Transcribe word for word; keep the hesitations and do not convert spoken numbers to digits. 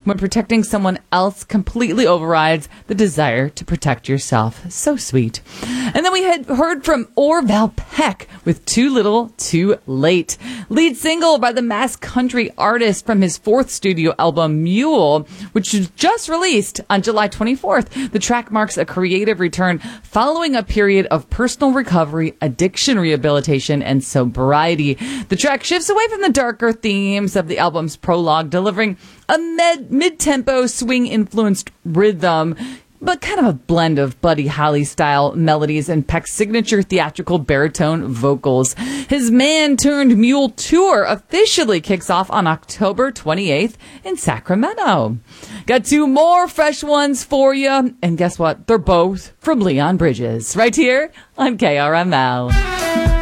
when protecting someone else completely overrides the desire to protect yourself. So sweet. And then we had heard from Orville Peck with Too Little, Too Late, lead single by the Mass Country artist from his fourth studio album, Mule, which was just released on July twenty-fourth. The track marks a creative return following a period of personal recovery, addiction rehabilitation, and sobriety. The track shifts away from the darker themes of the album's prologue, delivering a med- mid-tempo swing-influenced rhythm, but kind of a blend of Buddy Holly-style melodies and Peck's signature theatrical baritone vocals. His Man-Turned-Mule tour officially kicks off on October twenty-eighth in Sacramento. Got two more fresh ones for you, and guess what? They're both from Leon Bridges, right here on K R M L.